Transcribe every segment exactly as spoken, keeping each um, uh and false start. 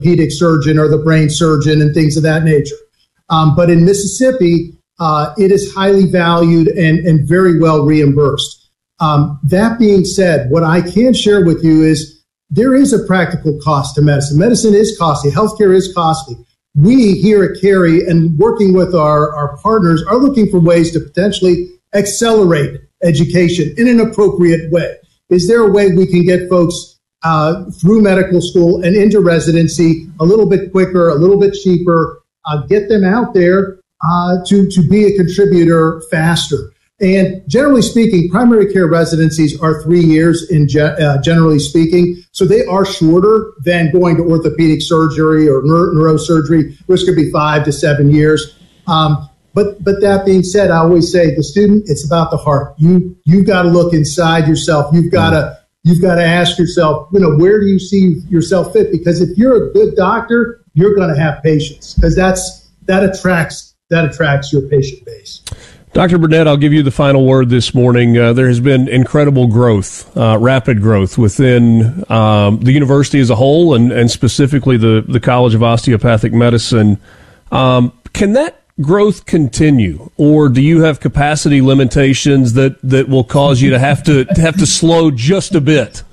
orthopedic surgeon or the brain surgeon and things of that nature. Um, but in Mississippi, uh, it is highly valued and, and very well reimbursed. Um, that being said, what I can share with you is there is a practical cost to medicine. Medicine is costly. Healthcare is costly. We here at Carey and working with our, our partners are looking for ways to potentially accelerate education in an appropriate way. Is there a way we can get folks uh, through medical school and into residency a little bit quicker, a little bit cheaper, uh, get them out there uh, to, to be a contributor faster? And generally speaking, primary care residencies are three years in ge- uh, generally speaking. So they are shorter than going to orthopedic surgery or neuro- neurosurgery, which could be five to seven years. Um, but but that being said, I always say the student, it's about the heart. You you've got to look inside yourself. You've got to you've got to ask yourself, you know, where do you see yourself fit? Because if you're a good doctor, you're going to have patients, because that's that attracts that attracts your patient base. Doctor Burnett, I'll give you the final word this morning. Uh, there has been incredible growth, uh, rapid growth within um, the university as a whole, and, and specifically the, the College of Osteopathic Medicine. Um, can that growth continue, or do you have capacity limitations that, that will cause you to have to, to have to slow just a bit?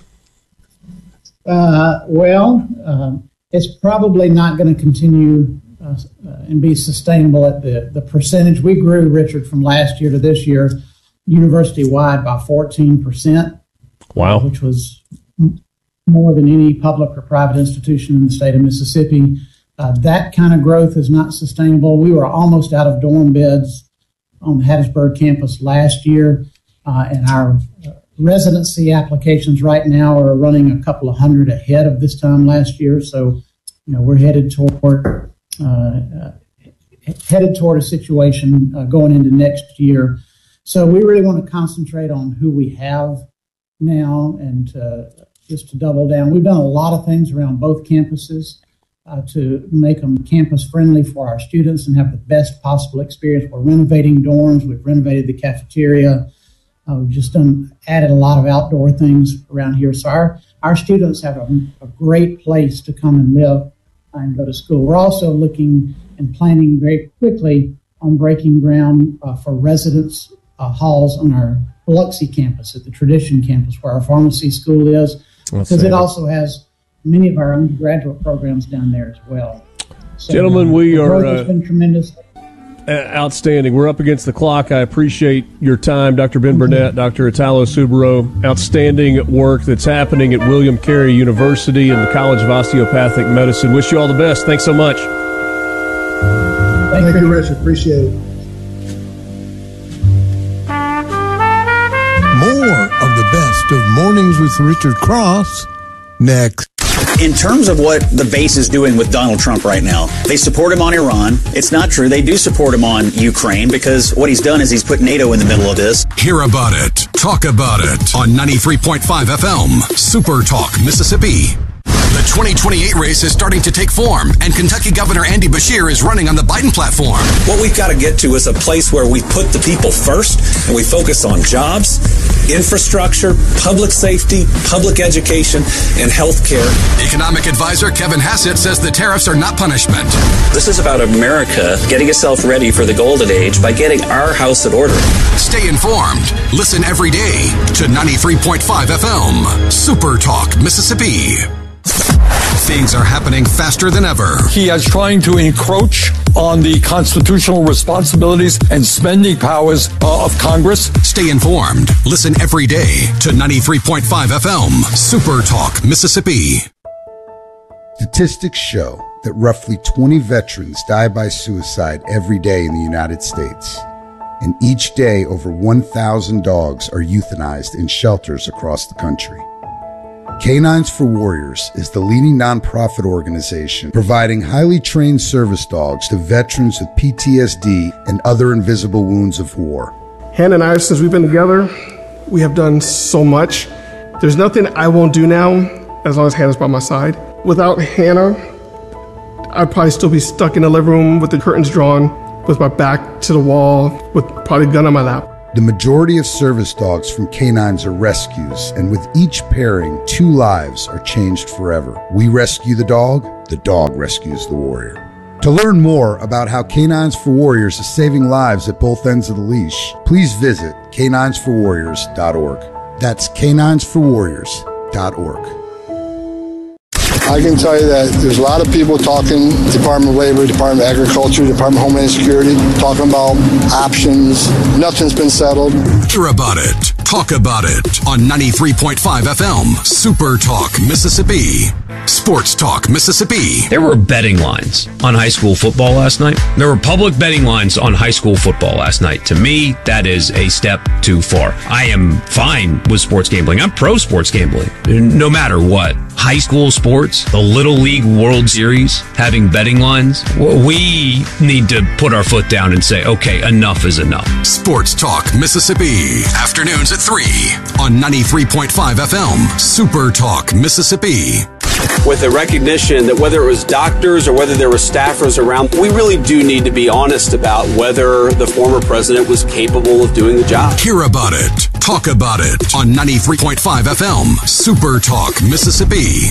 Uh, well, um, it's probably not going to continue Uh, uh, and be sustainable at the, the percentage. We grew, Richard, from last year to this year, university-wide by fourteen percent. Wow. Which was m- more than any public or private institution in the state of Mississippi. Uh, that kind of growth is not sustainable. We were almost out of dorm beds on the Hattiesburg campus last year, uh, and our uh, residency applications right now are running a couple of hundred ahead of this time last year. So, you know, we're headed toward Uh, uh, headed toward a situation uh, going into next year. So we really want to concentrate on who we have now and uh, just to double down. We've done a lot of things around both campuses uh, to make them campus friendly for our students and have the best possible experience. We're renovating dorms. We've renovated the cafeteria. Uh, we've just done added a lot of outdoor things around here. So our, our students have a, a great place to come and live and go to school. We're also looking and planning very quickly on breaking ground uh, for residence uh, halls on our Biloxi campus, at the Tradition campus, where our pharmacy school is, because it also has many of our undergraduate programs down there as well. So, Gentlemen, we uh, the are growth has been tremendous. Outstanding. We're up against the clock. I appreciate your time, Doctor Ben Burnett, Doctor Italo Subaro. Outstanding work that's happening at William Carey University and the College of Osteopathic Medicine. Wish you all the best. Thanks so much. Thank, Thank you, Richard. Appreciate it. More of the best of Mornings with Richard Cross next. In terms of what the base is doing with Donald Trump right now, they support him on Iran. It's not true. They do support him on Ukraine, because what he's done is he's put NATO in the middle of this. Hear about it. Talk about it on ninety-three point five F M, Super Talk, Mississippi. The twenty twenty-eight race is starting to take form, and Kentucky Governor Andy Beshear is running on the Biden platform. What we've got to get to is a place where we put the people first, and we focus on jobs, infrastructure, public safety, public education, and health care. Economic advisor Kevin Hassett says the tariffs are not punishment. This is about America getting itself ready for the golden age by getting our house in order. Stay informed. Listen every day to ninety-three point five F M, Super Talk, Mississippi. Things are happening faster than ever. He is trying to encroach on the constitutional responsibilities and spending powers uh, of Congress. Stay informed. Listen every day to ninety-three point five F M, Super Talk, Mississippi. Statistics show that roughly twenty veterans die by suicide every day in the United States. And each day, over one thousand dogs are euthanized in shelters across the country. Canines for Warriors is the leading nonprofit organization providing highly trained service dogs to veterans with P T S D and other invisible wounds of war. Hannah and I, since we've been together, we have done so much. There's nothing I won't do now as long as Hannah's by my side. Without Hannah, I'd probably still be stuck in the living room with the curtains drawn, with my back to the wall, with probably a gun on my lap. The majority of service dogs from Canines are rescues, and with each pairing, two lives are changed forever. We rescue the dog, the dog rescues the warrior. To learn more about how Canines for Warriors is saving lives at both ends of the leash, please visit canines for warriors dot org. That's canines for warriors dot org. I can tell you that there's a lot of people talking, Department of Labor, Department of Agriculture, Department of Homeland Security, talking about options. Nothing's been settled. Hear about it. Talk about it on ninety-three point five F M, Super Talk, Mississippi. Sports Talk, Mississippi. There were betting lines on high school football last night. There were public betting lines on high school football last night. To me, that is a step too far. I am fine with sports gambling. I'm pro sports gambling, no matter what. High school sports, the Little League World Series, having betting lines, we need to put our foot down and say, okay, enough is enough. Sports Talk, Mississippi. Afternoons at three on ninety-three point five F M, Super Talk, Mississippi. With the recognition that whether it was doctors or whether there were staffers around, we really do need to be honest about whether the former president was capable of doing the job. Hear about it. Talk about it on ninety-three point five F M, Super Talk, Mississippi.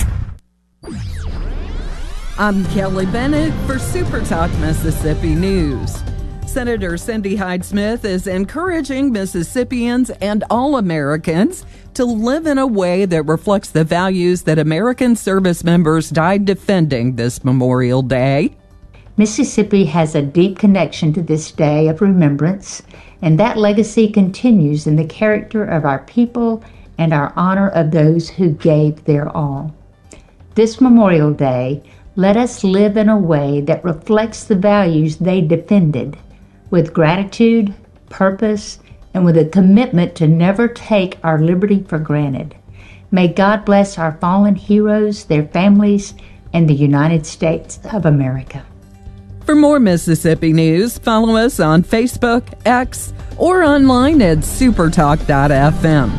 I'm Kelly Bennett for Super Talk Mississippi News. Senator Cindy Hyde-Smith is encouraging Mississippians and all Americans to live in a way that reflects the values that American service members died defending this Memorial Day. Mississippi has a deep connection to this day of remembrance, and that legacy continues in the character of our people and our honor of those who gave their all. This Memorial Day, let us live in a way that reflects the values they defended, with gratitude, purpose, and with a commitment to never take our liberty for granted. May God bless our fallen heroes, their families, and the United States of America. For more Mississippi news, follow us on Facebook, X, or online at supertalk dot f m.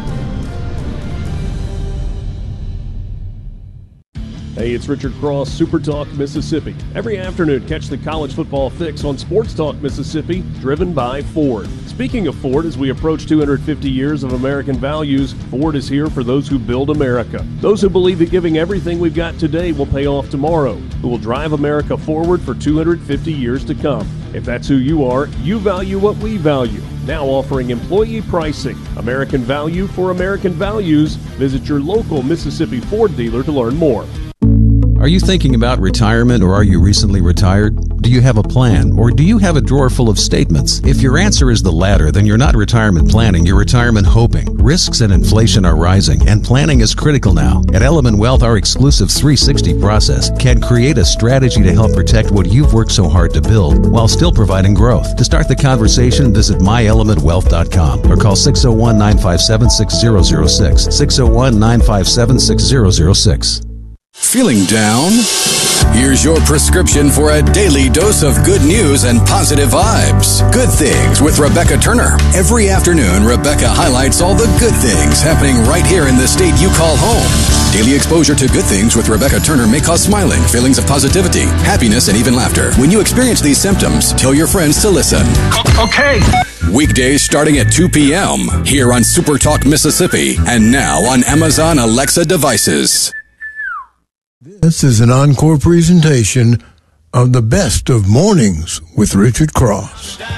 Hey, it's Richard Cross, Super Talk Mississippi. Every afternoon, catch the college football fix on Sports Talk Mississippi, driven by Ford. Speaking of Ford, as we approach two hundred fifty years of American values, Ford is here for those who build America. Those who believe that giving everything we've got today will pay off tomorrow, who will drive America forward for two hundred fifty years to come. If that's who you are, you value what we value. Now offering employee pricing. American value for American values. Visit your local Mississippi Ford dealer to learn more. Are you thinking about retirement, or are you recently retired? Do you have a plan, or do you have a drawer full of statements? If your answer is the latter, then you're not retirement planning, you're retirement hoping. Risks and inflation are rising, and planning is critical now. At Element Wealth, our exclusive three sixty process can create a strategy to help protect what you've worked so hard to build, while still providing growth. To start the conversation, visit my element wealth dot com or call six oh one, nine five seven, six oh oh six, six oh one, nine five seven, six oh oh six. Feeling down? Here's your prescription for a daily dose of good news and positive vibes. Good Things with Rebecca Turner. Every afternoon, Rebecca highlights all the good things happening right here in the state you call home. Daily exposure to Good Things with Rebecca Turner may cause smiling, feelings of positivity, happiness, and even laughter. When you experience these symptoms, tell your friends to listen. Okay. Weekdays starting at two p.m. here on Super Talk Mississippi, and now on Amazon Alexa devices. This is an encore presentation of the best of Mornings with Richard Cross.